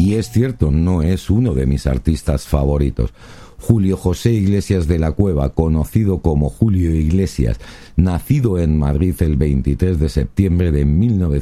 Y es cierto, no es uno de mis artistas favoritos. Julio José Iglesias de la Cueva, conocido como Julio Iglesias, nacido en Madrid el 23 de septiembre de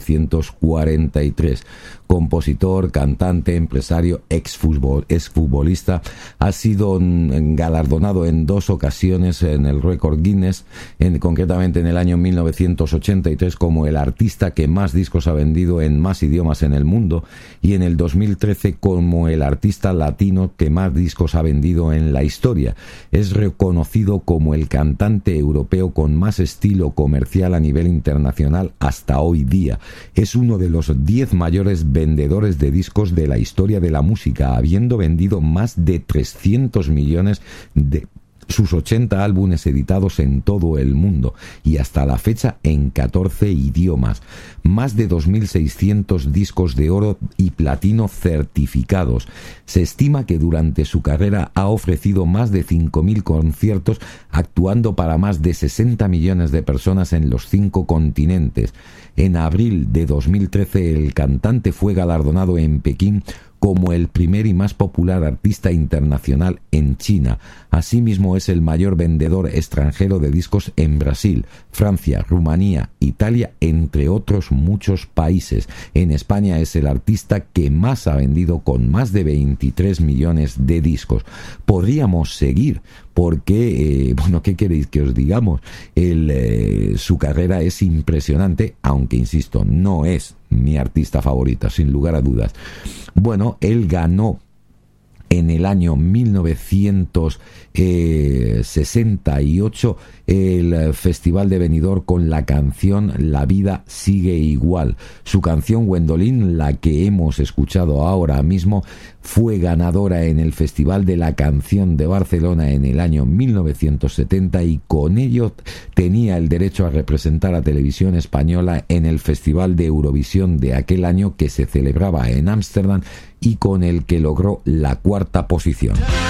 1943, compositor, cantante, empresario, exfutbolista, ha sido galardonado en 2 ocasiones en el récord Guinness, concretamente en el año 1983 como el artista que más discos ha vendido en más idiomas en el mundo, y en el 2013 como el artista latino que más discos ha vendido en la historia. Es reconocido como el cantante europeo con más estilo comercial a nivel internacional hasta hoy día. Es uno de los 10 mayores vendedores de discos de la historia de la música, habiendo vendido más de 300 millones de sus 80 álbumes editados en todo el mundo y hasta la fecha en 14 idiomas, más de 2.600 discos de oro y platino certificados. Se estima que durante su carrera ha ofrecido más de 5.000 conciertos, actuando para más de 60 millones de personas en los 5 continentes. En abril de 2013 el cantante fue galardonado en Pekín como el primer y más popular artista internacional en China. Asimismo es el mayor vendedor extranjero de discos en Brasil, Francia, Rumanía, Italia, entre otros muchos países. En España es el artista que más ha vendido, con más de 23 millones de discos. Podríamos seguir porque, ¿qué queréis que os digamos? Su carrera es impresionante, aunque, insisto, no es mi artista favorita, sin lugar a dudas. Bueno, él ganó en el año 1968 el Festival de Benidorm con la canción La vida sigue igual. Su canción Gwendolyn, la que hemos escuchado ahora mismo, fue ganadora en el Festival de la Canción de Barcelona en el año 1970 y con ello tenía el derecho a representar a Televisión Española en el Festival de Eurovisión de aquel año, que se celebraba en Ámsterdam y con el que logró la 4ª posición.